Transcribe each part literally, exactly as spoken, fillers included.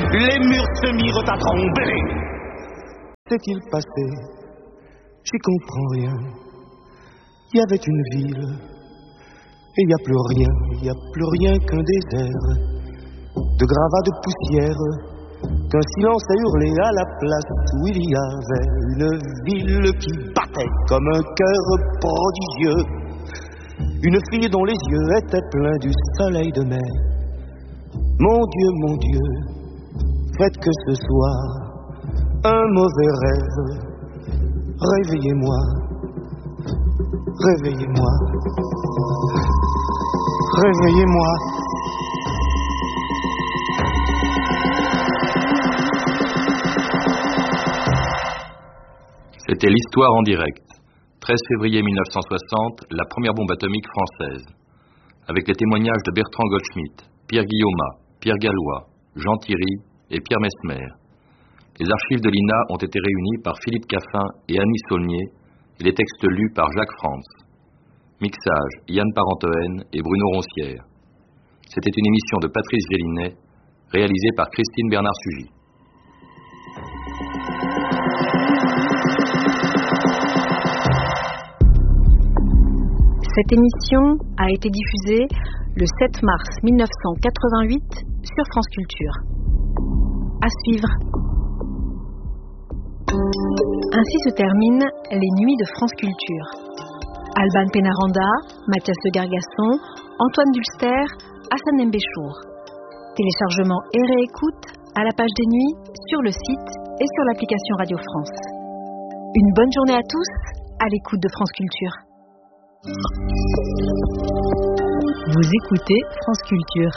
les murs se mirent à trembler. Qu'est-il passé? J'y comprends rien. Il y avait une ville, et il n'y a plus rien, il n'y a plus rien qu'un désert, de gravats de poussière, qu'un silence a hurlé à la place où il y avait une ville qui battait comme un cœur prodigieux, une fille dont les yeux étaient pleins du soleil de mai. Mon Dieu, mon Dieu, faites que ce soit un mauvais rêve, réveillez-moi, réveillez-moi, réveillez-moi. C'était l'histoire en direct. treize février mille neuf cent soixante, la première bombe atomique française. Avec les témoignages de Bertrand Goldschmidt, Pierre Guillaumat, Pierre Gallois, Jean Thierry et Pierre Mesmer. Les archives de l'I N A ont été réunies par Philippe Caffin et Annie Saulnier et les textes lus par Jacques Franz. Mixage, Yann Parentoen et Bruno Roncière. C'était une émission de Patrice Gélinet, réalisée par Christine Bernard-Sugy. Cette émission a été diffusée le sept mars mille neuf cent quatre-vingt-huit sur France Culture. À suivre. Ainsi se terminent les nuits de France Culture. Alban Pénaranda, Mathias Le Gargasson, Antoine Dulster, Hassan Mbéchour. Téléchargement et réécoute à la page des nuits, sur le site et sur l'application Radio France. Une bonne journée à tous, à l'écoute de France Culture. Vous écoutez France Culture.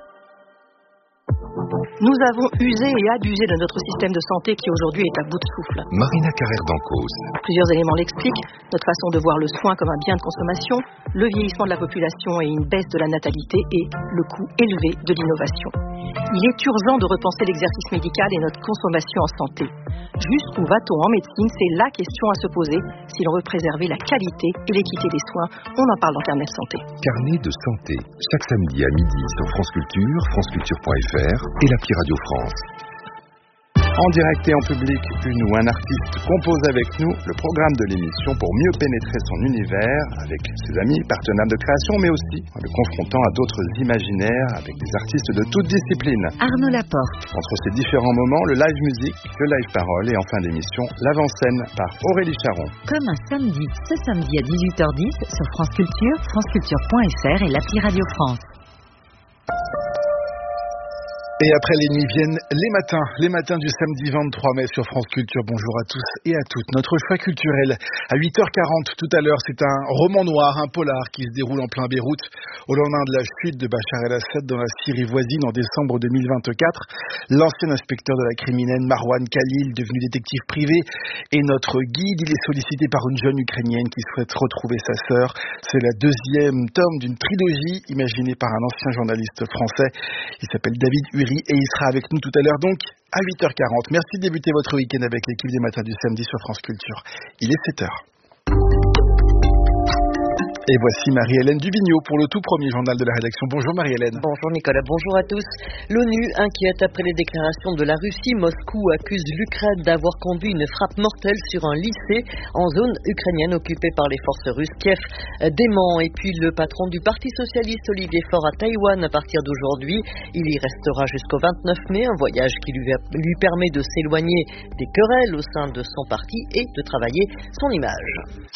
Nous avons usé et abusé de notre système de santé qui aujourd'hui est à bout de souffle. Marina Carrère d'Encausse. Plusieurs éléments l'expliquent. Notre façon de voir le soin comme un bien de consommation, le vieillissement de la population et une baisse de la natalité et le coût élevé de l'innovation. Il est urgent de repenser l'exercice médical et notre consommation en santé. Jusqu'où va-t-on en médecine? C'est la question à se poser si l'on veut préserver la qualité et l'équité des soins. On en parle dans Carnet de santé. Carnet de santé, chaque samedi à midi sur France Culture, franceculture point f r et l'appli Radio France. En direct et en public, une ou un artiste compose avec nous le programme de l'émission pour mieux pénétrer son univers avec ses amis, partenaires de création, mais aussi en le confrontant à d'autres imaginaires avec des artistes de toutes disciplines. Arnaud Laporte. Entre ces différents moments, le live musique, le live parole et en fin d'émission, l'avant-scène par Aurélie Charon. Comme un samedi, ce samedi à dix-huit heures dix sur France Culture, franceculture point f r et l'appli Radio France. Et après les nuits viennent les matins, les matins du samedi vingt-trois mai sur France Culture. Bonjour à tous et à toutes. Notre choix culturel à huit heures quarante tout à l'heure, c'est un roman noir, un polar qui se déroule en plein Beyrouth au lendemain de la chute de Bachar el-Assad dans la Syrie voisine en décembre deux mille vingt-quatre. L'ancien inspecteur de la criminelle Marwan Khalil, devenu détective privé, est notre guide. Il est sollicité par une jeune Ukrainienne qui souhaite retrouver sa sœur. C'est la deuxième tome d'une trilogie imaginée par un ancien journaliste français. Il s'appelle David Hury. Et il sera avec nous tout à l'heure donc à huit heures quarante. Merci de débuter votre week-end avec l'équipe des matins du samedi sur France Culture. Il est sept heures. Et voici Marie-Hélène Dubigneau pour le tout premier journal de la rédaction. Bonjour Marie-Hélène. Bonjour Nicolas, bonjour à tous. L'ONU inquiète après les déclarations de la Russie. Moscou accuse l'Ukraine d'avoir conduit une frappe mortelle sur un lycée en zone ukrainienne occupée par les forces russes. Kiev dément. Et puis le patron du Parti socialiste Olivier Faure à Taïwan à partir d'aujourd'hui. Il y restera jusqu'au vingt-neuf mai, un voyage qui lui, lui permet de s'éloigner des querelles au sein de son parti et de travailler son image.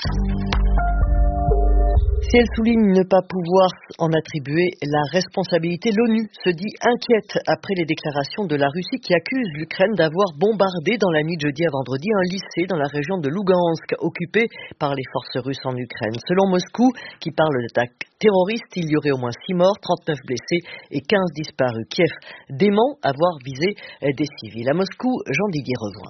Si elle souligne ne pas pouvoir en attribuer la responsabilité, l'ONU se dit inquiète après les déclarations de la Russie qui accuse l'Ukraine d'avoir bombardé dans la nuit de jeudi à vendredi un lycée dans la région de Lougansk, occupé par les forces russes en Ukraine. Selon Moscou, qui parle d'attaque terroriste, il y aurait au moins six morts, trente-neuf blessés et quinze disparus. Kiev dément avoir visé des civils. À Moscou, Jean Didier rejoint.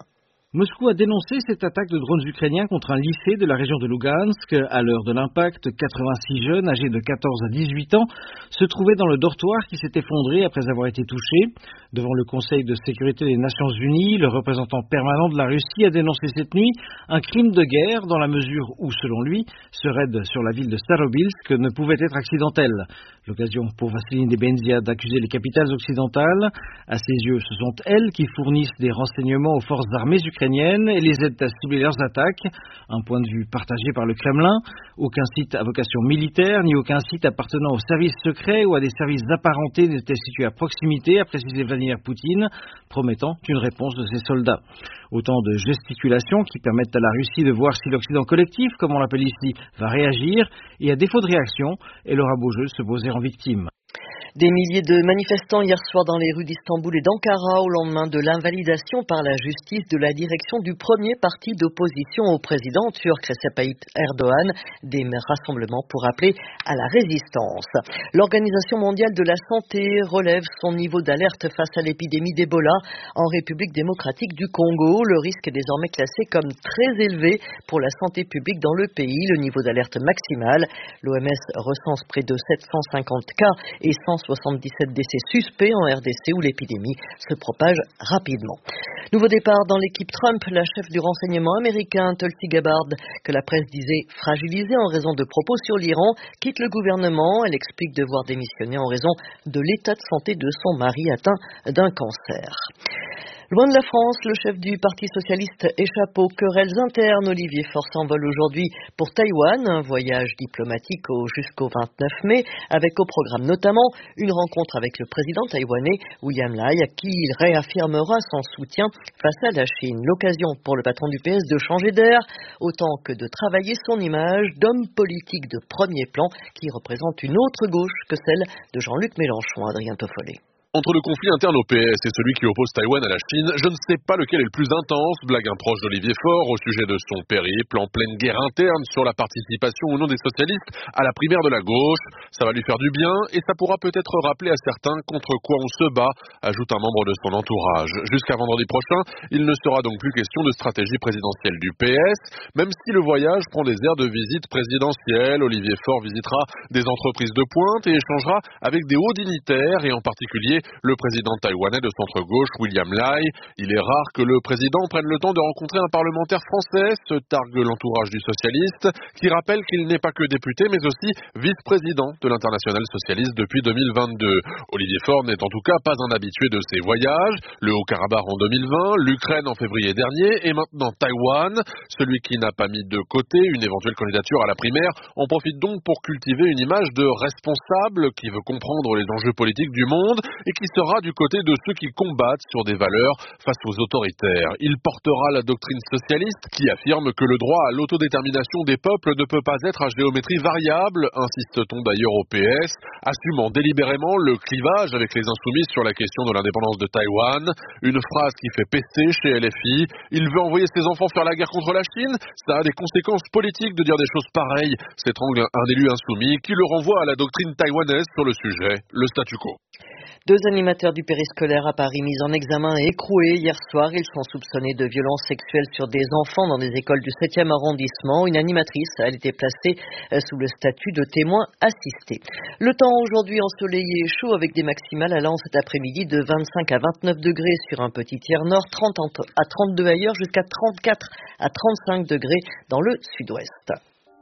Moscou a dénoncé cette attaque de drones ukrainiens contre un lycée de la région de Lugansk. À l'heure de l'impact, quatre-vingt-six jeunes âgés de quatorze à dix-huit ans se trouvaient dans le dortoir qui s'est effondré après avoir été touché. Devant le Conseil de sécurité des Nations Unies, le représentant permanent de la Russie a dénoncé cette nuit un crime de guerre dans la mesure où, selon lui, ce raid sur la ville de Starobilsk ne pouvait être accidentel. L'occasion pour Vassily Nebenzia d'accuser les capitales occidentales. À ses yeux, ce sont elles qui fournissent des renseignements aux forces armées ukrainiennes et les aident à cibler leurs attaques. Un point de vue partagé par le Kremlin. Aucun site à vocation militaire, ni aucun site appartenant aux services secrets ou à des services apparentés n'était situé à proximité, a précisé Vladimir Poutine, promettant une réponse de ses soldats. Autant de gesticulations qui permettent à la Russie de voir si l'Occident collectif, comme on l'appelle ici, va réagir, et à défaut de réaction, elle aura beau jeu de se poser en victime. Des milliers de manifestants hier soir dans les rues d'Istanbul et d'Ankara au lendemain de l'invalidation par la justice de la direction du premier parti d'opposition au président turc Recep Tayyip Erdogan, des rassemblements pour appeler à la résistance. L'Organisation mondiale de la santé relève son niveau d'alerte face à l'épidémie d'Ebola en République démocratique du Congo. Le risque est désormais classé comme très élevé pour la santé publique dans le pays. Le niveau d'alerte maximal, l'O M S recense près de sept cent cinquante cas et cent soixante-dix-sept décès suspects en R D C où l'épidémie se propage rapidement. Nouveau départ dans l'équipe Trump, la chef du renseignement américain Tulsi Gabbard, que la presse disait fragilisée en raison de propos sur l'Iran, quitte le gouvernement. Elle explique devoir démissionner en raison de l'état de santé de son mari atteint d'un cancer. Loin de la France, le chef du Parti socialiste échappe aux querelles internes. Olivier Faure s'envole aujourd'hui pour Taïwan, un voyage diplomatique jusqu'au vingt-neuf mai, avec au programme notamment une rencontre avec le président taïwanais William Lai, à qui il réaffirmera son soutien face à la Chine. L'occasion pour le patron du P S de changer d'air, autant que de travailler son image d'homme politique de premier plan qui représente une autre gauche que celle de Jean-Luc Mélenchon. Adrien Toffollet. Entre le conflit interne au P S et celui qui oppose Taïwan à la Chine, je ne sais pas lequel est le plus intense, blague un proche d'Olivier Faure au sujet de son périple en pleine guerre interne sur la participation ou non des socialistes à la primaire de la gauche. Ça va lui faire du bien et ça pourra peut-être rappeler à certains contre quoi on se bat, ajoute un membre de son entourage. Jusqu'à vendredi prochain, il ne sera donc plus question de stratégie présidentielle du P S, même si le voyage prend des airs de visite présidentielle. Olivier Faure visitera des entreprises de pointe et échangera avec des hauts dignitaires et en particulier le président taïwanais de centre-gauche, William Lai. Il est rare que le président prenne le temps de rencontrer un parlementaire français, se targue l'entourage du socialiste, qui rappelle qu'il n'est pas que député, mais aussi vice-président de l'Internationale socialiste depuis deux mille vingt-deux. Olivier Faure n'est en tout cas pas un habitué de ces voyages. Le Haut-Karabakh en deux mille vingt, l'Ukraine en février dernier, et maintenant Taïwan. Celui qui n'a pas mis de côté une éventuelle candidature à la primaire en profite donc pour cultiver une image de responsable qui veut comprendre les enjeux politiques du monde et qui sera du côté de ceux qui combattent sur des valeurs face aux autoritaires. Il portera la doctrine socialiste qui affirme que le droit à l'autodétermination des peuples ne peut pas être à géométrie variable, insiste-t-on d'ailleurs au P S, assumant délibérément le clivage avec les insoumis sur la question de l'indépendance de Taïwan. Une phrase qui fait pester chez L F I. Il veut envoyer ses enfants faire la guerre contre la Chine. Ça a des conséquences politiques de dire des choses pareilles, s'étrangle un élu insoumis qui le renvoie à la doctrine taïwanaise sur le sujet, le statu quo. Deux animateurs du périscolaire à Paris mis en examen et écroués hier soir. Ils sont soupçonnés de violences sexuelles sur des enfants dans des écoles du septième arrondissement. Une animatrice a été placée sous le statut de témoin assisté. Le temps aujourd'hui ensoleillé et chaud avec des maximales allant cet après-midi de vingt-cinq à vingt-neuf degrés sur un petit tiers nord, trente à trente-deux ailleurs, jusqu'à trente-quatre à trente-cinq degrés dans le sud-ouest.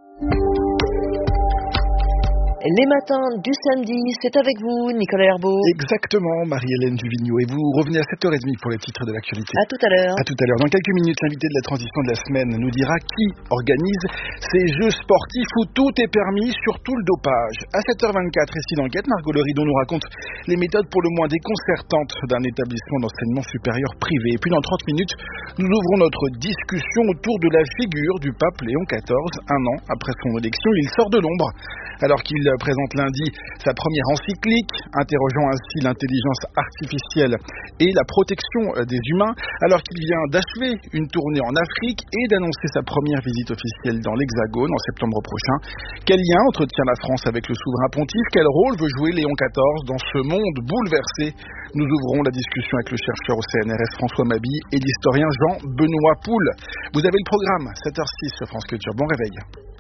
Les matins du samedi, c'est avec vous, Nicolas Herbeau. Exactement, Marie-Hélène Duvigneau. Et vous revenez à sept heures trente pour les titres de l'actualité. À tout à l'heure. À tout à l'heure. Dans quelques minutes, l'invité de la transition de la semaine nous dira qui organise ces jeux sportifs où tout est permis, surtout le dopage. À sept heures vingt-quatre, ici d'enquête, Margot Leridon nous raconte les méthodes pour le moins déconcertantes d'un établissement d'enseignement supérieur privé. Et puis dans trente minutes, nous ouvrons notre discussion autour de la figure du pape Léon quatorze. Un an après son élection, il sort de l'ombre. alors qu'il présente lundi sa première encyclique, interrogeant ainsi l'intelligence artificielle et la protection des humains, alors qu'il vient d'achever une tournée en Afrique et d'annoncer sa première visite officielle dans l'Hexagone en septembre prochain. Quel lien entretient la France avec le souverain pontife? Quel rôle veut jouer Léon quatorze dans ce monde bouleversé? Nous ouvrons la discussion avec le chercheur au C N R S François Mabille et l'historien Jean-Benoît Poul. Vous avez le programme, sept heures six sur France Culture. Bon réveil.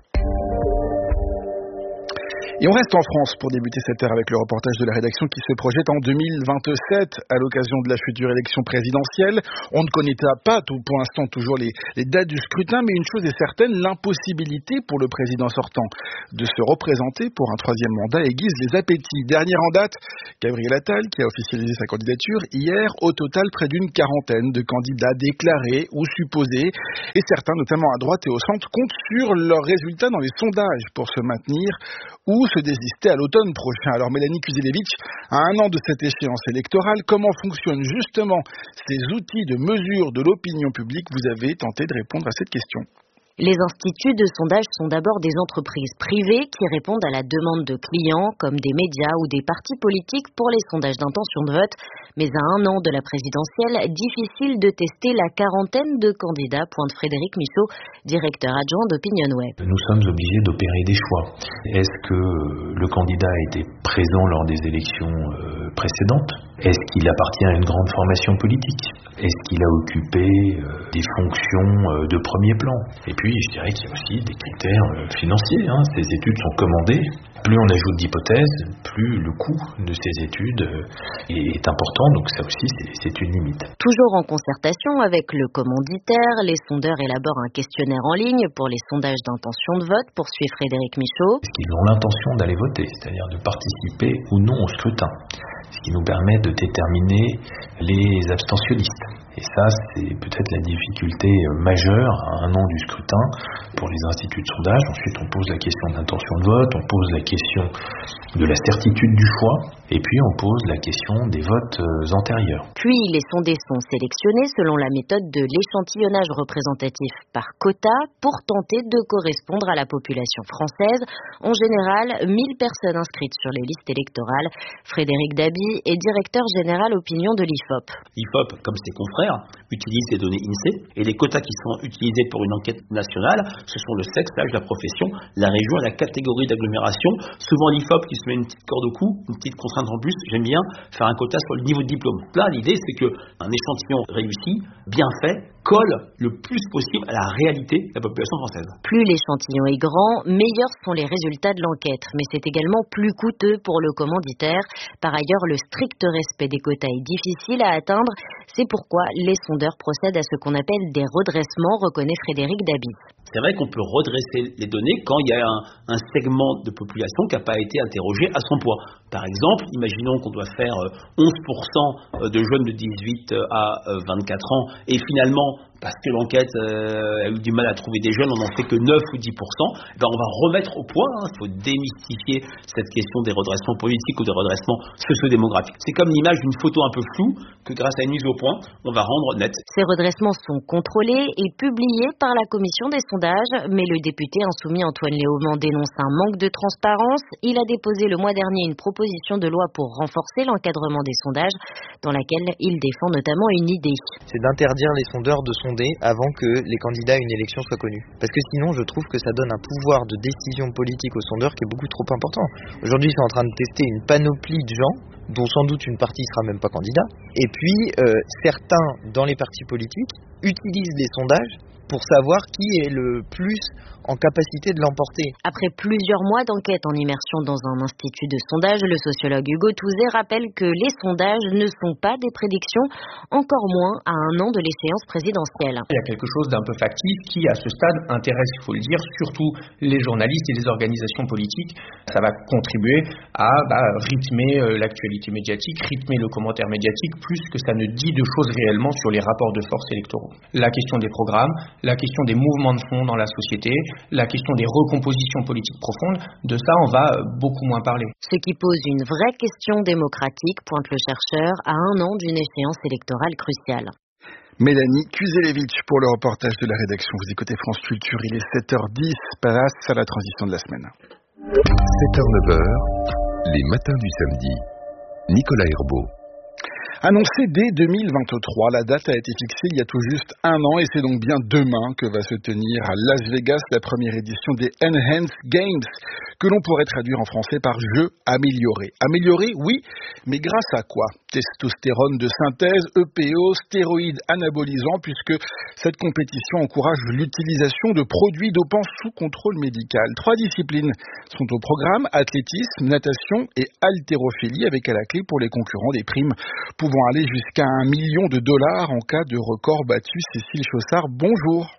Et on reste en France pour débuter cette heure avec le reportage de la rédaction qui se projette en deux mille vingt-sept à l'occasion de la future élection présidentielle. On ne connaît pas tout pour l'instant toujours les, les dates du scrutin, mais une chose est certaine, l'impossibilité pour le président sortant de se représenter pour un troisième mandat aiguise les appétits. Dernière en date, Gabriel Attal qui a officialisé sa candidature hier. Au total, près d'une quarantaine de candidats déclarés ou supposés, et certains, notamment à droite et au centre, comptent sur leurs résultats dans les sondages pour se maintenir ou se désister à l'automne prochain. Alors Mélanie Kuzelevich, à un an de cette échéance électorale, comment fonctionnent justement ces outils de mesure de l'opinion publique? Vous avez tenté de répondre à cette question. Les instituts de sondage sont d'abord des entreprises privées qui répondent à la demande de clients comme des médias ou des partis politiques pour les sondages d'intention de vote. Mais à un an de la présidentielle, difficile de tester la quarantaine de candidats, pointe Frédéric Michaud, directeur adjoint d'OpinionWay. Nous sommes obligés d'opérer des choix. Est-ce que le candidat a été présent lors des élections précédentes? Est-ce qu'il appartient à une grande formation politique? Est-ce qu'il a occupé des fonctions de premier plan? Et puis, je dirais qu'il y a aussi des critères financiers. Hein. Ces études sont commandées. Plus on ajoute d'hypothèses, plus le coût de ces études est important. Donc ça aussi, c'est, c'est une limite. Toujours en concertation avec le commanditaire, les sondeurs élaborent un questionnaire en ligne pour les sondages d'intention de vote, poursuit Frédéric Michaud. Est-ce qu'ils ont l'intention d'aller voter, c'est-à-dire de participer ou non au scrutin, ce qui nous permet de déterminer les abstentionnistes. Et ça, c'est peut-être la difficulté majeure à un an du scrutin pour les instituts de sondage. Ensuite, on pose la question d'intention de vote, on pose la question de la certitude du choix, et puis on pose la question des votes antérieurs. Puis, les sondés sont sélectionnés selon la méthode de l'échantillonnage représentatif par quota pour tenter de correspondre à la population française. En général, mille personnes inscrites sur les listes électorales. Frédéric Dabi est directeur général opinion de l'I F O P. L'I F O P, comme ses confrères, utilisent les données I N S E E et les quotas qui sont utilisés pour une enquête nationale, ce sont le sexe, l'âge, la profession, la région et la catégorie d'agglomération. Souvent l'I F O P qui se met une petite corde au cou, une petite contrainte en plus, j'aime bien faire un quota sur le niveau de diplôme. Là, l'idée c'est qu'un échantillon réussi, bien fait, colle le plus possible à la réalité de la population française. Plus l'échantillon est grand, meilleurs sont les résultats de l'enquête, mais c'est également plus coûteux pour le commanditaire. Par ailleurs, le strict respect des quotas est difficile à atteindre. C'est pourquoi les sondeurs procèdent à ce qu'on appelle des redressements, reconnaît Frédéric Dabi. C'est vrai qu'on peut redresser les données quand il y a un, un segment de population qui n'a pas été interrogé à son poids. Par exemple, imaginons qu'on doit faire onze pour cent de jeunes de dix-huit à vingt-quatre ans et finalement, parce que l'enquête euh, a eu du mal à trouver des jeunes, on n'en fait que neuf ou dix pour cent, ben on va remettre au point, il hein, faut démystifier cette question des redressements politiques ou des redressements socio-démographiques. C'est comme l'image d'une photo un peu floue que grâce à une mise au point, on va rendre nette. Ces redressements sont contrôlés et publiés par la commission des sondages, mais le député insoumis Antoine Léaumont dénonce un manque de transparence. Il a déposé le mois dernier une proposition de loi pour renforcer l'encadrement des sondages, dans laquelle il défend notamment une idée. C'est d'interdire les sondeurs de sonder avant que les candidats à une élection soient connus. Parce que sinon, je trouve que ça donne un pouvoir de décision politique aux sondeurs qui est beaucoup trop important. Aujourd'hui, ils sont en train de tester une panoplie de gens, dont sans doute une partie ne sera même pas candidat. Et puis, euh, certains, dans les partis politiques, utilisent les sondages pour savoir qui est le plus en capacité de l'emporter. Après plusieurs mois d'enquête en immersion dans un institut de sondage, le sociologue Hugo Touzé rappelle que les sondages ne sont pas des prédictions, encore moins à un an de l'échéance présidentielle. Il y a quelque chose d'un peu factif qui, à ce stade, intéresse, il faut le dire, surtout les journalistes et les organisations politiques. Ça va contribuer à bah, rythmer euh, l'actualité médiatique, rythmer le commentaire médiatique, plus que ça ne dit de choses réellement sur les rapports de force électoraux. La question des programmes, la question des mouvements de fond dans la société, la question des recompositions politiques profondes, de ça on va beaucoup moins parler. Ce qui pose une vraie question démocratique, pointe le chercheur, à un an d'une échéance électorale cruciale. Mélanie Kuzelevich pour le reportage de la rédaction. Vous écoutez France Culture, il est sept heures dix, place à la transition de la semaine. sept heures neuf heures, les matins du samedi. Nicolas Herbeau. Annoncé dès deux mille vingt-trois, la date a été fixée il y a tout juste un an et c'est donc bien demain que va se tenir à Las Vegas la première édition des Enhanced Games, que l'on pourrait traduire en français par jeux améliorés. Améliorés, oui, mais grâce à quoi? Testostérone de synthèse, E P O, stéroïdes anabolisants, puisque cette compétition encourage l'utilisation de produits dopants sous contrôle médical. Trois disciplines sont au programme: athlétisme, natation et haltérophilie, avec à la clé pour les concurrents des primes pouvant aller jusqu'à un million de dollars en cas de record battu. Cécile Chaussard, bonjour.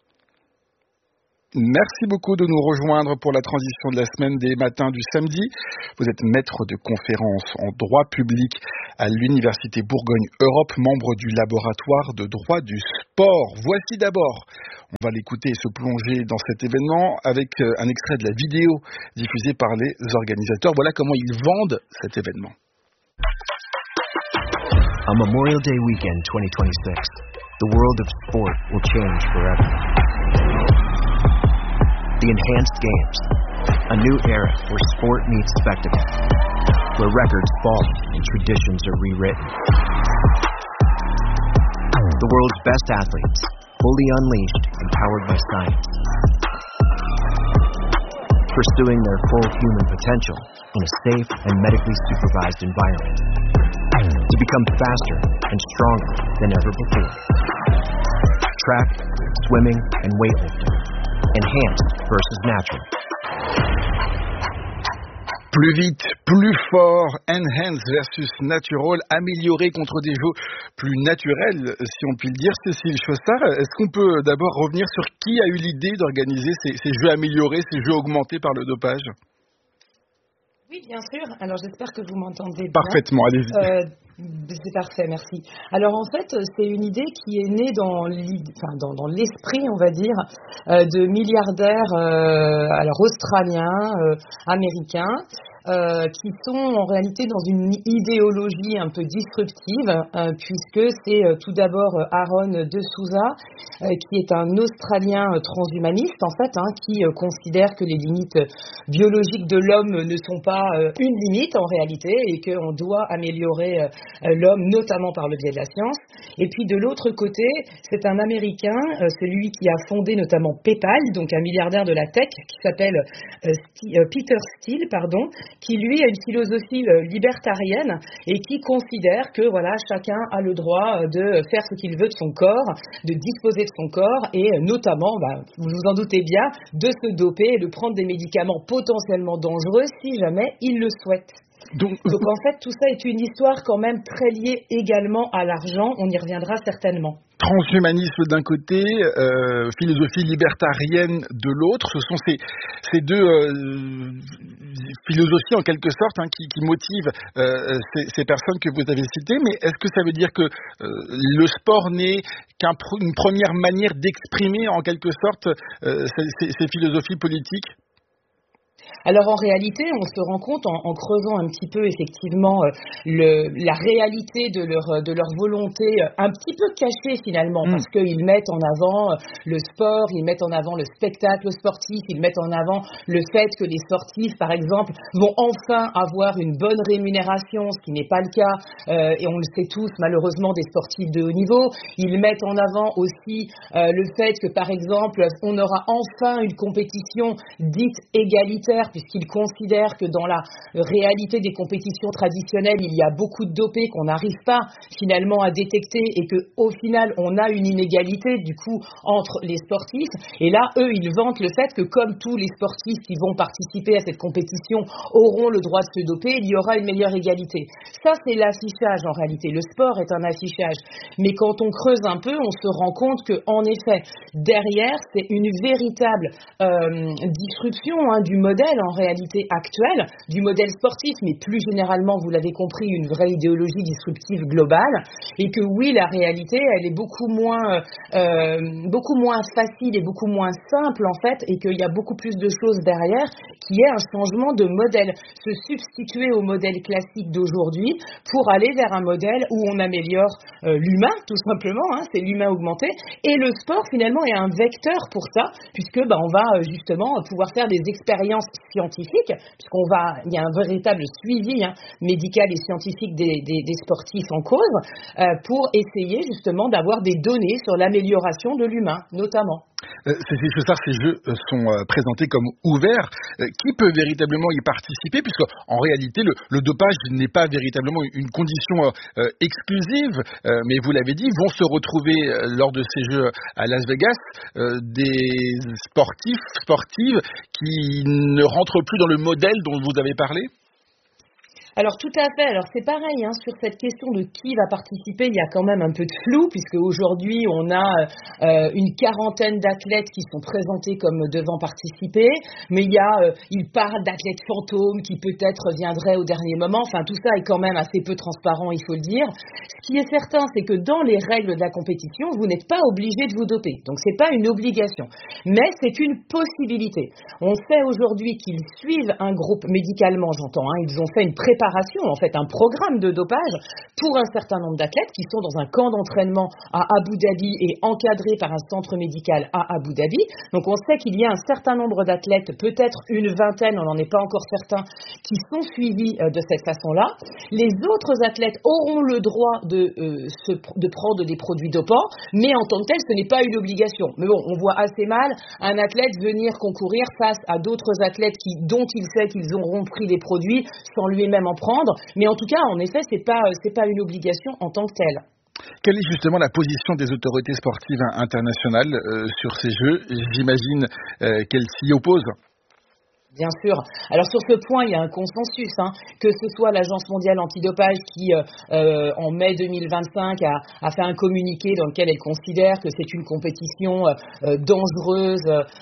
Merci beaucoup de nous rejoindre pour la transition de la semaine des matins du samedi. Vous êtes maître de conférence en droit public à l'Université Bourgogne-Europe, membre du laboratoire de droit du sport. Voici d'abord, on va l'écouter et se plonger dans cet événement avec un extrait de la vidéo diffusée par les organisateurs. Voilà comment ils vendent cet événement. On Memorial Day weekend twenty twenty-six, the world of sport will change forever. The Enhanced Games, a new era where sport meets spectacle, where records fall and traditions are rewritten. The world's best athletes, fully unleashed and powered by science, pursuing their full human potential in a safe and medically supervised environment, to become faster and stronger than ever before. Track, swimming, and weightlifting. Enhanced versus natural. Plus vite, plus fort, enhanced versus natural, amélioré contre des jeux plus naturels, si on peut le dire. Cécile Chaussard, est-ce qu'on peut d'abord revenir sur qui a eu l'idée d'organiser ces, ces jeux améliorés, ces jeux augmentés par le dopage? Oui, bien sûr. Alors, j'espère que vous m'entendez bien. Parfaitement, allez-y. Euh, c'est parfait, merci. Alors, en fait, c'est une idée qui est née dans, enfin, dans, dans l'esprit, on va dire, euh, de milliardaires euh, alors australiens, euh, américains, Euh, qui sont en réalité dans une idéologie un peu disruptive, euh, puisque c'est euh, tout d'abord euh, Aaron De Souza, euh, qui est un Australien euh, transhumaniste, en fait, hein, qui euh, considère que les limites biologiques de l'homme ne sont pas euh, une limite en réalité, et qu'on doit améliorer euh, l'homme, notamment par le biais de la science. Et puis de l'autre côté, c'est un Américain, euh, celui qui a fondé notamment PayPal, donc un milliardaire de la tech, qui s'appelle euh, St- euh, Peter Thiel, pardon, qui lui a une philosophie euh, libertarienne et qui considère que voilà, chacun a le droit de faire ce qu'il veut de son corps, de disposer de son corps et euh, notamment, bah, vous vous en doutez bien, de se doper et de prendre des médicaments potentiellement dangereux si jamais il le souhaite. Donc, Donc en fait, tout ça est une histoire quand même très liée également à l'argent, on y reviendra certainement. Transhumanisme d'un côté, euh, philosophie libertarienne de l'autre, ce sont ces, ces deux euh, philosophies en quelque sorte hein, qui, qui motivent euh, ces, ces personnes que vous avez citées, mais est-ce que ça veut dire que euh, le sport n'est qu'une première manière d'exprimer en quelque sorte euh, ces, ces, ces philosophies politiques ? Alors en réalité, on se rend compte en, en creusant un petit peu effectivement euh, le, la réalité de leur, de leur volonté euh, un petit peu cachée finalement, mmh. parce qu'ils mettent en avant euh, le sport, ils mettent en avant le spectacle sportif, ils mettent en avant le fait que les sportifs, par exemple, vont enfin avoir une bonne rémunération, ce qui n'est pas le cas, euh, et on le sait tous malheureusement des sportifs de haut niveau. Ils mettent en avant aussi euh, le fait que par exemple, on aura enfin une compétition dite égalitaire, puisqu'ils considèrent que dans la réalité des compétitions traditionnelles, il y a beaucoup de dopés qu'on n'arrive pas finalement à détecter et qu'au final, on a une inégalité du coup entre les sportifs. Et là, eux, ils vantent le fait que comme tous les sportifs qui vont participer à cette compétition auront le droit de se doper, il y aura une meilleure égalité. Ça, c'est l'affichage en réalité. Le sport est un affichage. Mais quand on creuse un peu, on se rend compte qu'en effet, derrière, c'est une véritable euh, disruption hein, du modèle en réalité actuelle, du modèle sportif, mais plus généralement, vous l'avez compris, une vraie idéologie disruptive globale, et que oui, la réalité, elle est beaucoup moins, euh, beaucoup moins facile et beaucoup moins simple en fait, et qu'il y a beaucoup plus de choses derrière, qui est un changement de modèle, se substituer au modèle classique d'aujourd'hui pour aller vers un modèle où on améliore euh, l'humain, tout simplement, hein, c'est l'humain augmenté, et le sport finalement est un vecteur pour ça, puisque bah, on va euh, justement pouvoir faire des expériences scientifique, puisqu'on va, il y a un véritable suivi hein, médical et scientifique des, des, des sportifs en cause, euh, pour essayer justement d'avoir des données sur l'amélioration de l'humain, notamment. Euh, Cécile Chaussard, ces jeux sont euh, présentés comme ouverts. Euh, qui peut véritablement y participer, puisque en réalité le, le dopage n'est pas véritablement une condition euh, exclusive, euh, mais vous l'avez dit, vont se retrouver euh, lors de ces jeux à Las Vegas euh, des sportifs, sportives qui ne rentrent plus dans le modèle dont vous avez parlé. Alors tout à fait, alors c'est pareil, hein, sur cette question de qui va participer, il y a quand même un peu de flou, puisque aujourd'hui on a euh, une quarantaine d'athlètes qui sont présentés comme devant participer, mais il y a, euh, il parle d'athlètes fantômes qui peut-être viendraient au dernier moment, enfin tout ça est quand même assez peu transparent, il faut le dire. Ce qui est certain, c'est que dans les règles de la compétition, vous n'êtes pas obligé de vous doper, donc c'est pas une obligation, mais c'est une possibilité. On sait aujourd'hui qu'ils suivent un groupe médicalement, j'entends, hein, ils ont fait une préparation en fait un programme de dopage pour un certain nombre d'athlètes qui sont dans un camp d'entraînement à Abu Dhabi et encadrés par un centre médical à Abu Dhabi. Donc on sait qu'il y a un certain nombre d'athlètes, peut-être une vingtaine, on n'en est pas encore certain, qui sont suivis euh, de cette façon-là. Les autres athlètes auront le droit de, euh, se, de prendre des produits dopants, mais en tant que tel, ce n'est pas une obligation. Mais bon, on voit assez mal un athlète venir concourir face à d'autres athlètes qui, dont il sait qu'ils auront pris des produits sans lui-même en prendre, mais en tout cas, en effet, c'est pas, c'est pas une obligation en tant que telle. Quelle est justement la position des autorités sportives internationales euh, sur ces Jeux? J'imagine euh, qu'elles s'y opposent. Bien sûr. Alors sur ce point, il y a un consensus, hein, que ce soit l'Agence mondiale antidopage qui, euh, euh, en mai deux mille vingt-cinq, a, a fait un communiqué dans lequel elle considère que c'est une compétition euh, dangereuse,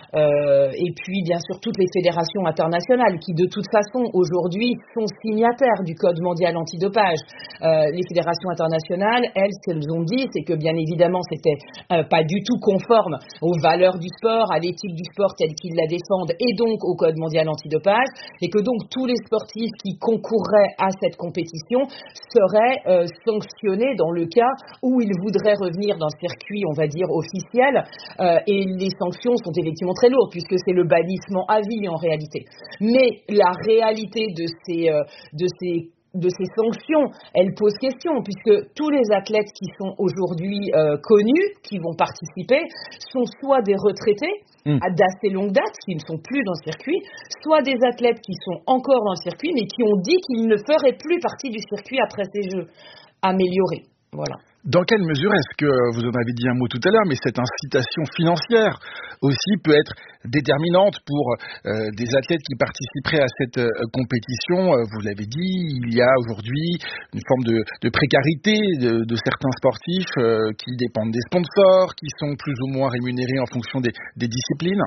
euh, et puis bien sûr toutes les fédérations internationales qui de toute façon aujourd'hui sont signataires du Code mondial antidopage. Euh, les fédérations internationales, elles, ce qu'elles ont dit, c'est que bien évidemment c'était euh, pas du tout conforme aux valeurs du sport, à l'éthique du sport telle qu'ils la défendent, et donc au Code mondial antidopage, et que donc tous les sportifs qui concourraient à cette compétition seraient euh, sanctionnés dans le cas où ils voudraient revenir dans le circuit, on va dire, officiel, euh, et les sanctions sont effectivement très lourdes puisque c'est le bannissement à vie en réalité. Mais la réalité de ces, euh, de ces de ces sanctions, elle pose question, puisque tous les athlètes qui sont aujourd'hui euh, connus, qui vont participer, sont soit des retraités mmh. à d'assez longue date, qui ne sont plus dans le circuit, soit des athlètes qui sont encore dans le circuit, mais qui ont dit qu'ils ne feraient plus partie du circuit après ces Jeux améliorés. Voilà. Dans quelle mesure est-ce que, vous en avez dit un mot tout à l'heure, mais cette incitation financière aussi peut être déterminante pour euh, des athlètes qui participeraient à cette euh, compétition? euh, Vous l'avez dit, il y a aujourd'hui une forme de, de précarité de, de certains sportifs euh, qui dépendent des sponsors, qui sont plus ou moins rémunérés en fonction des, des disciplines.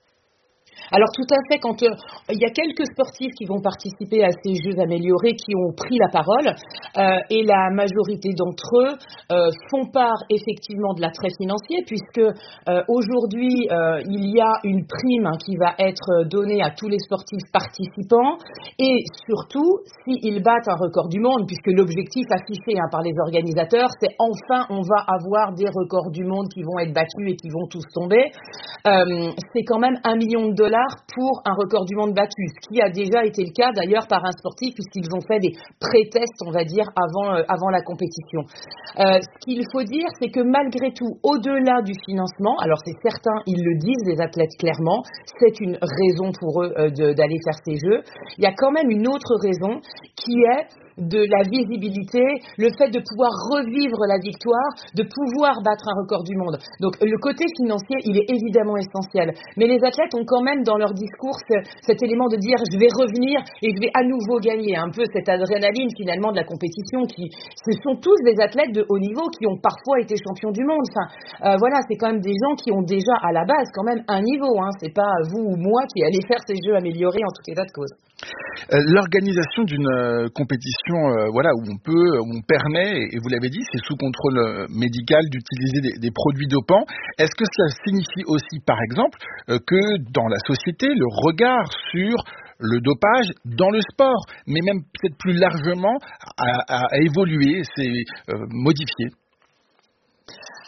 Alors tout à fait, quand euh, il y a quelques sportifs qui vont participer à ces Jeux améliorés qui ont pris la parole, euh, et la majorité d'entre eux euh, font part effectivement de l'attrait financier, puisque euh, aujourd'hui euh, il y a une prime hein, qui va être donnée à tous les sportifs participants, et surtout s'ils battent un record du monde, puisque l'objectif affiché hein, par les organisateurs, c'est enfin on va avoir des records du monde qui vont être battus et qui vont tous tomber. Euh, c'est quand même un million de dollars pour un record du monde battu, ce qui a déjà été le cas d'ailleurs par un sportif puisqu'ils ont fait des pré-tests, on va dire, avant, euh, avant la compétition. Euh, ce qu'il faut dire, c'est que malgré tout, au-delà du financement, alors c'est certain, ils le disent les athlètes clairement, c'est une raison pour eux euh, de, d'aller faire ces Jeux, il y a quand même une autre raison qui est de la visibilité, le fait de pouvoir revivre la victoire, de pouvoir battre un record du monde. Donc le côté financier, il est évidemment essentiel. Mais les athlètes ont quand même dans leur discours ce, cet élément de dire je vais revenir et je vais à nouveau gagner. Un peu cette adrénaline finalement de la compétition. Qui, ce sont tous des athlètes de haut niveau qui ont parfois été champions du monde. Enfin, euh, voilà, c'est quand même des gens qui ont déjà à la base quand même un niveau. Hein. C'est pas vous ou moi qui allez faire ces Jeux améliorés en tout état de cause. Euh, l'organisation d'une euh, compétition, euh, voilà, où on peut, où on permet, et vous l'avez dit, c'est sous contrôle euh, médical d'utiliser des, des produits dopants. Est-ce que cela signifie aussi, par exemple, euh, que dans la société, le regard sur le dopage dans le sport, mais même peut-être plus largement, a, a, a évolué, s'est euh, modifié?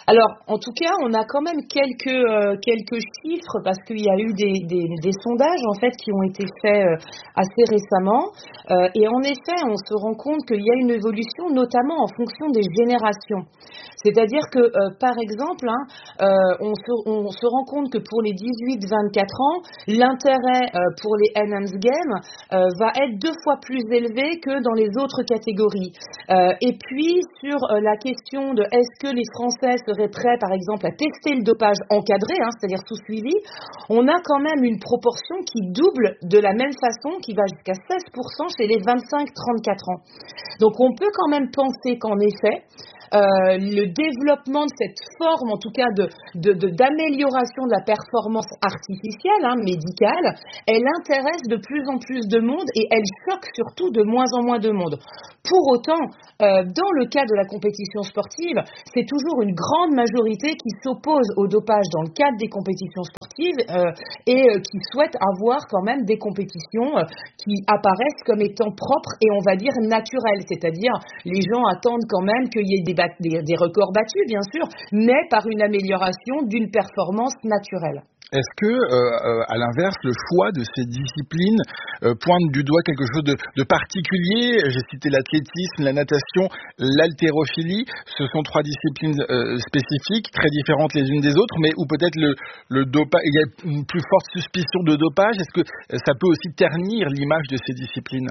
Alors, en tout cas, on a quand même quelques euh, quelques chiffres parce qu'il y a eu des, des, des sondages en fait qui ont été faits euh, assez récemment euh, et en effet, on se rend compte qu'il y a une évolution, notamment en fonction des générations. C'est-à-dire que, euh, par exemple, hein, euh, on, se, on se rend compte que pour les dix-huit vingt-quatre ans, l'intérêt euh, pour les Enhanced Games euh, va être deux fois plus élevé que dans les autres catégories. Euh, et puis, sur euh, la question de est-ce que les Français seraient prêts, par exemple, à tester le dopage encadré, hein, c'est-à-dire sous suivi, on a quand même une proportion qui double de la même façon, qui va jusqu'à seize pour cent chez les vingt-cinq trente-quatre ans. Donc, on peut quand même penser qu'en effet, Euh, le développement de cette forme, en tout cas de, de, de, d'amélioration de la performance artificielle, hein, médicale, elle intéresse de plus en plus de monde et elle choque surtout de moins en moins de monde. Pour autant, euh, dans le cas de la compétition sportive, c'est toujours une grande majorité qui s'oppose au dopage dans le cadre des compétitions sportives euh, et euh, qui souhaite avoir quand même des compétitions euh, qui apparaissent comme étant propres et on va dire naturelles, c'est-à-dire les gens attendent quand même qu'il y ait des Des, des records battus, bien sûr, mais par une amélioration d'une performance naturelle. Est-ce que, euh, à l'inverse, le choix de ces disciplines euh, pointe du doigt quelque chose de, de particulier? J'ai cité l'athlétisme, la natation, l'haltérophilie. Ce sont trois disciplines euh, spécifiques, très différentes les unes des autres, mais où peut-être le, le dopage, il y a une plus forte suspicion de dopage. Est-ce que ça peut aussi ternir l'image de ces disciplines?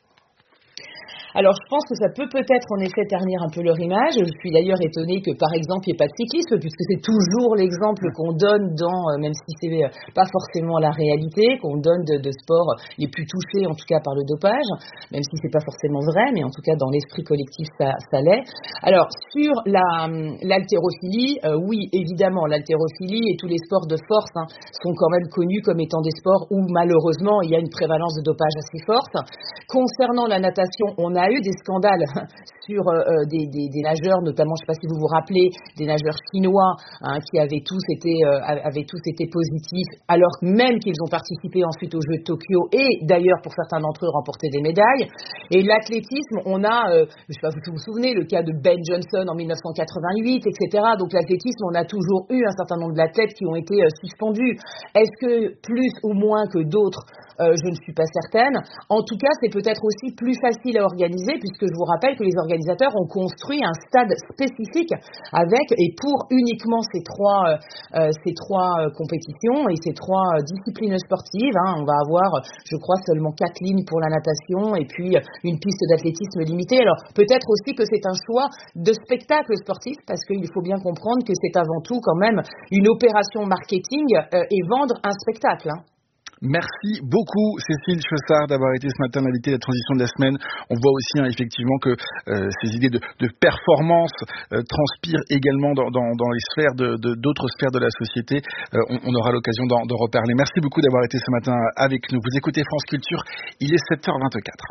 Alors, je pense que ça peut peut-être en effet ternir un peu leur image. Je suis d'ailleurs étonnée que, par exemple, il n'y ait pas de cyclisme, puisque c'est toujours l'exemple qu'on donne dans, même si c'est pas forcément la réalité, qu'on donne de, de sports les plus touchés, en tout cas par le dopage, même si c'est pas forcément vrai, mais en tout cas dans l'esprit collectif, ça, ça l'est. Alors, sur la, l'haltérophilie, euh, oui, évidemment, l'haltérophilie et tous les sports de force hein, sont quand même connus comme étant des sports où, malheureusement, il y a une prévalence de dopage assez forte. Concernant la natation, on a a eu des scandales sur euh, des, des, des nageurs, notamment, je ne sais pas si vous vous rappelez, des nageurs chinois hein, qui avaient tous été euh, avaient tous été positifs, alors même qu'ils ont participé ensuite aux Jeux de Tokyo et d'ailleurs pour certains d'entre eux remporté des médailles. Et l'athlétisme, on a, euh, je ne sais pas si vous vous souvenez, le cas de Ben Johnson en mille neuf cent quatre-vingt-huit, et cetera. Donc l'athlétisme, on a toujours eu un certain nombre d'athlètes qui ont été euh, suspendus. Est-ce que plus ou moins que d'autres? Euh, je ne suis pas certaine. En tout cas, c'est peut-être aussi plus facile à organiser puisque je vous rappelle que les organisateurs ont construit un stade spécifique avec et pour uniquement ces trois, euh, ces trois euh, compétitions et ces trois euh, disciplines sportives. Hein. On va avoir, je crois, seulement quatre lignes pour la natation et puis une piste d'athlétisme limitée. Alors peut-être aussi que c'est un choix de spectacle sportif parce qu'il faut bien comprendre que c'est avant tout quand même une opération marketing euh, et vendre un spectacle. Hein. Merci beaucoup Cécile Chaussard d'avoir été ce matin l'invitée de la transition de la semaine. On voit aussi hein, effectivement que euh, ces idées de, de performance euh, transpirent également dans, dans, dans les sphères de, de, d'autres sphères de la société. Euh, on, on aura l'occasion d'en, d'en reparler. Merci beaucoup d'avoir été ce matin avec nous. Vous écoutez France Culture, il est sept heures vingt-quatre.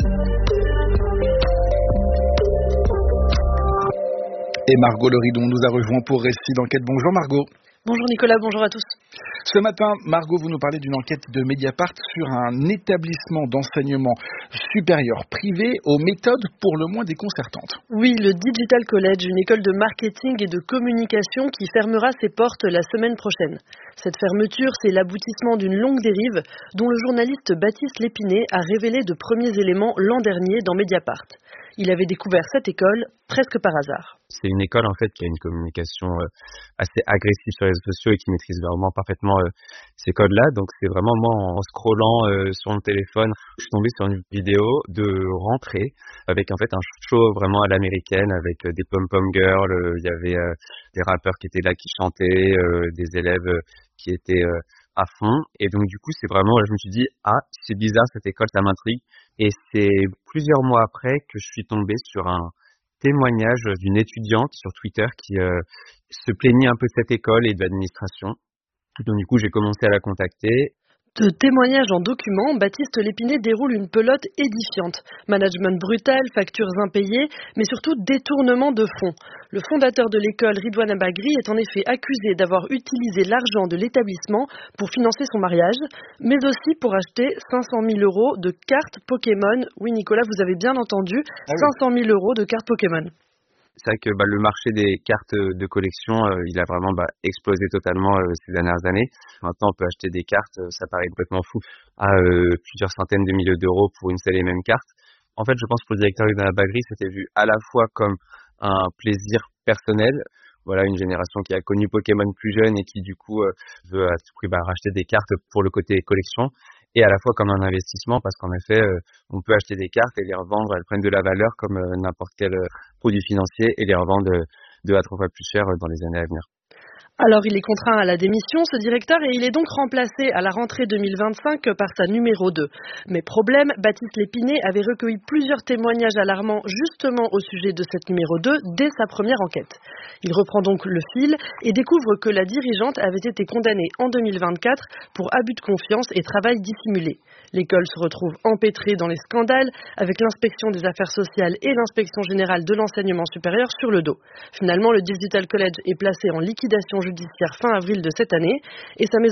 Et Margot Loridon nous a rejoint pour Récit d'enquête. Bonjour Margot. Bonjour Nicolas, bonjour à tous. Ce matin, Margot, vous nous parlez d'une enquête de Mediapart sur un établissement d'enseignement supérieur privé aux méthodes pour le moins déconcertantes. Oui, le Digital College, une école de marketing et de communication qui fermera ses portes la semaine prochaine. Cette fermeture, c'est l'aboutissement d'une longue dérive dont le journaliste Baptiste Lépiné a révélé de premiers éléments l'an dernier dans Mediapart. Il avait découvert cette école presque par hasard. C'est une école en fait qui a une communication assez agressive sur les réseaux sociaux et qui maîtrise vraiment parfaitement ces codes-là. Donc c'est vraiment moi en scrollant sur mon téléphone, je suis tombé sur une vidéo de rentrée avec en fait un show vraiment à l'américaine avec des pom-pom girls, il y avait des rappeurs qui étaient là qui chantaient, des élèves qui étaient à fond. Et donc du coup c'est vraiment, je me suis dit ah c'est bizarre cette école, ça m'intrigue. Et c'est plusieurs mois après que je suis tombé sur un témoignage d'une étudiante sur Twitter qui euh, se plaignait un peu de cette école et de l'administration. Donc du coup, j'ai commencé à la contacter. De témoignage en document, Baptiste Lépiné déroule une pelote édifiante. Management brutal, factures impayées, mais surtout détournement de fonds. Le fondateur de l'école, Ridwan Abagri, est en effet accusé d'avoir utilisé l'argent de l'établissement pour financer son mariage, mais aussi pour acheter cinq cent mille euros de cartes Pokémon. Oui, Nicolas, vous avez bien entendu, ah oui. cinq cent mille euros de cartes Pokémon. C'est vrai que bah, le marché des cartes de collection, euh, il a vraiment bah, explosé totalement euh, ces dernières années. Maintenant, on peut acheter des cartes, euh, ça paraît complètement fou, à euh, plusieurs centaines de milliers d'euros pour une seule et même carte. En fait, je pense que le directeur de la Bagri s'était vu à la fois comme un plaisir personnel, voilà, une génération qui a connu Pokémon plus jeune et qui du coup euh, veut à tout prix bah, racheter des cartes pour le côté collection, et à la fois comme un investissement parce qu'en effet, euh, on peut acheter des cartes et les revendre, elles prennent de la valeur comme euh, n'importe quel euh, produit financier et les revendre euh, deux à trois fois plus cher euh, dans les années à venir. Alors il est contraint à la démission, ce directeur, et il est donc remplacé à la rentrée deux mille vingt-cinq par sa numéro deux. Mais problème, Baptiste Lépiné avait recueilli plusieurs témoignages alarmants justement au sujet de cette numéro deux dès sa première enquête. Il reprend donc le fil et découvre que la dirigeante avait été condamnée en deux mille vingt-quatre pour abus de confiance et travail dissimulé. L'école se retrouve empêtrée dans les scandales avec l'inspection des affaires sociales et l'inspection générale de l'enseignement supérieur sur le dos. Finalement, le Digital College est placé en liquidation judiciaire fin avril de cette année et sa maison